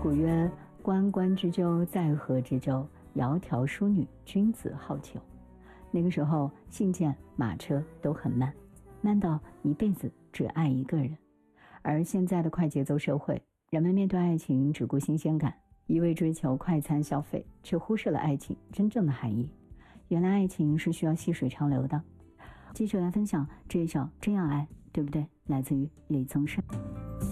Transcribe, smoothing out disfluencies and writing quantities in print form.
古曰：关关雎鸠，在河之洲。窈窕淑女，君子好逑。那个时候信件、马车都很慢，慢到一辈子只爱一个人。而现在的快节奏社会，人们面对爱情只顾新鲜感，一味追求快餐消费，却忽视了爱情真正的含义。原来爱情是需要细水长流的。继续来分享这一首《真要爱》，对不对？来自于李宗盛。